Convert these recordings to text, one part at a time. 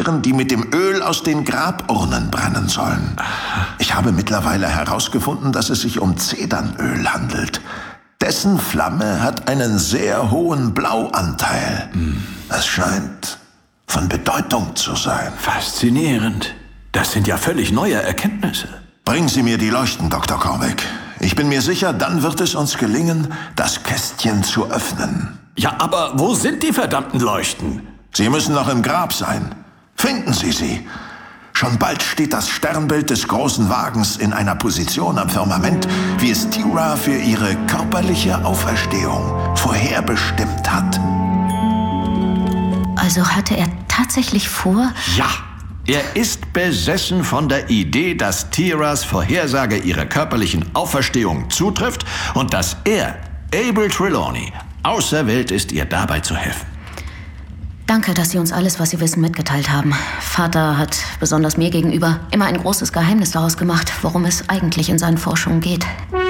präsentieren, die mit dem Öl aus den Graburnen brennen sollen. Ich habe mittlerweile herausgefunden, dass es sich um Zedernöl handelt. Dessen Flamme hat einen sehr hohen Blauanteil. Es scheint von Bedeutung zu sein. Faszinierend. Das sind ja völlig neue Erkenntnisse. Bringen Sie mir die Leuchten, Dr. Corbeck. Ich bin mir sicher, dann wird es uns gelingen, das Kästchen zu öffnen. Ja, aber wo sind die verdammten Leuchten? Sie müssen noch im Grab sein. Finden Sie sie. Schon bald steht das Sternbild des großen Wagens in einer Position am Firmament, wie es Tira für ihre körperliche Auferstehung vorherbestimmt hat. Also hatte er tatsächlich vor... Ja, er ist besessen von der Idee, dass Tiras Vorhersage ihrer körperlichen Auferstehung zutrifft und dass er, Abel Trelawney, auserwählt ist, ihr dabei zu helfen. Danke, dass Sie uns alles, was Sie wissen, mitgeteilt haben. Vater hat, besonders mir gegenüber, immer ein großes Geheimnis daraus gemacht, worum es eigentlich in seinen Forschungen geht.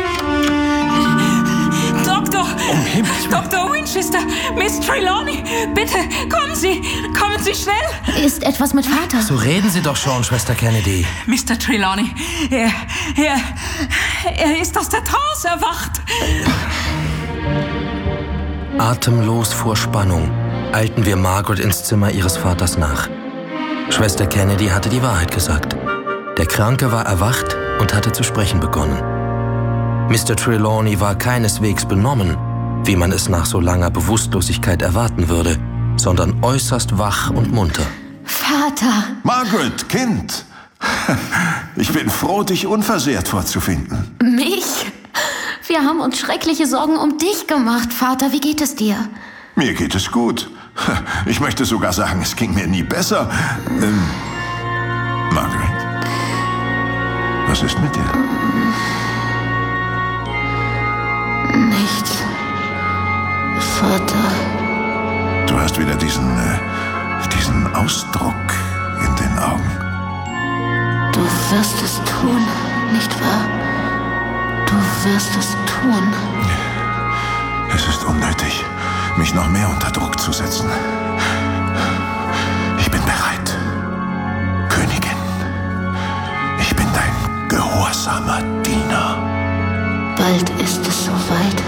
Dr. Winchester, Miss Trelawney, bitte, kommen Sie schnell. Ist etwas mit Vater? So reden Sie doch schon, Schwester Kennedy. Mr. Trelawney, er ist aus der Trance erwacht. Atemlos vor Spannung eilten wir Margaret ins Zimmer ihres Vaters nach. Schwester Kennedy hatte die Wahrheit gesagt. Der Kranke war erwacht und hatte zu sprechen begonnen. Mr. Trelawney war keineswegs benommen, wie man es nach so langer Bewusstlosigkeit erwarten würde, sondern äußerst wach und munter. Vater! Margaret, Kind! Ich bin froh, dich unversehrt vorzufinden. Mich? Wir haben uns schreckliche Sorgen um dich gemacht, Vater. Wie geht es dir? Mir geht es gut. Ich möchte sogar sagen, es ging mir nie besser. Margaret, was ist mit dir? Nichts. Vater. Du hast wieder diesen Ausdruck in den Augen. Du wirst es tun, nicht wahr? Du wirst es tun. Es ist unnötig, mich noch mehr unter Druck zu setzen. Ich bin bereit. Königin, ich bin dein gehorsamer Diener. Bald ist es soweit.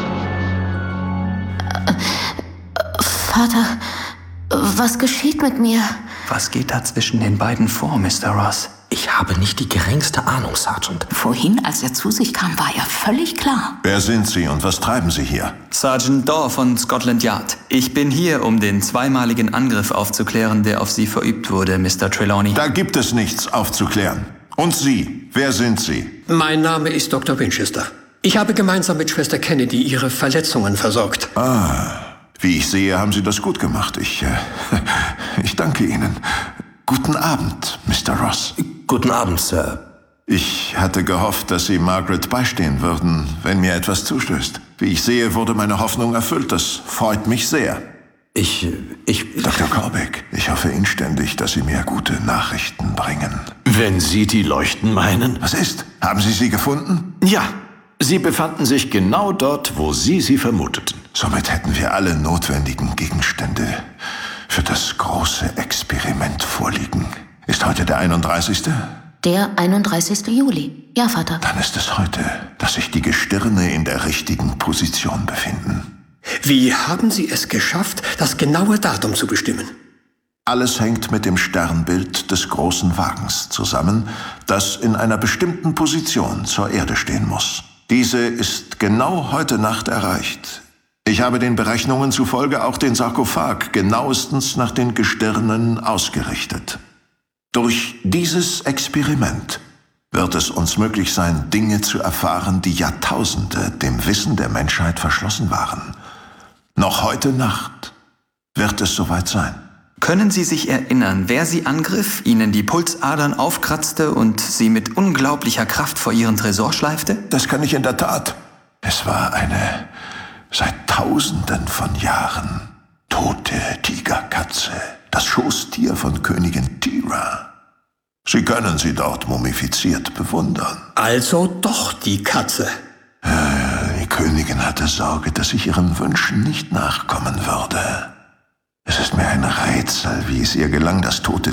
Vater, was geschieht mit mir? Was geht da zwischen den beiden vor, Mr. Ross? Ich habe nicht die geringste Ahnung, Sergeant. Vorhin, als er zu sich kam, war er völlig klar. Wer sind Sie und was treiben Sie hier? Sergeant Daw von Scotland Yard. Ich bin hier, um den zweimaligen Angriff aufzuklären, der auf Sie verübt wurde, Mr. Trelawney. Da gibt es nichts aufzuklären. Und Sie, wer sind Sie? Mein Name ist Dr. Winchester. Ich habe gemeinsam mit Schwester Kennedy Ihre Verletzungen versorgt. Wie ich sehe, haben Sie das gut gemacht. Ich danke Ihnen. Guten Abend, Mr. Ross. Guten Abend, Sir. Ich hatte gehofft, dass Sie Margaret beistehen würden, wenn mir etwas zustößt. Wie ich sehe, wurde meine Hoffnung erfüllt. Das freut mich sehr. Dr. Corbeck, ich hoffe inständig, dass Sie mir gute Nachrichten bringen. Wenn Sie die Leuchten meinen? Was ist? Haben Sie sie gefunden? Ja, sie befanden sich genau dort, wo Sie sie vermuteten. Somit hätten wir alle notwendigen Gegenstände für das große Experiment vorliegen. Ist heute der 31.? Der 31. Juli. Ja, Vater. Dann ist es heute, dass sich die Gestirne in der richtigen Position befinden. Wie haben Sie es geschafft, das genaue Datum zu bestimmen? Alles hängt mit dem Sternbild des großen Wagens zusammen, das in einer bestimmten Position zur Erde stehen muss. Diese ist genau heute Nacht erreicht. Ich habe den Berechnungen zufolge auch den Sarkophag genauestens nach den Gestirnen ausgerichtet. Durch dieses Experiment wird es uns möglich sein, Dinge zu erfahren, die Jahrtausende dem Wissen der Menschheit verschlossen waren. Noch heute Nacht wird es soweit sein. Können Sie sich erinnern, wer Sie angriff, Ihnen die Pulsadern aufkratzte und Sie mit unglaublicher Kraft vor Ihren Tresor schleifte? Das kann ich in der Tat. Es war eine seit Tausenden von Jahren tote Tigerkatze, das Schoßtier von Königin Tira. Sie können sie dort mumifiziert bewundern. Also doch die Katze. Die Königin hatte Sorge, dass ich ihren Wünschen nicht nachkommen würde. Es ist mir ein Rätsel, wie es ihr gelang, das tote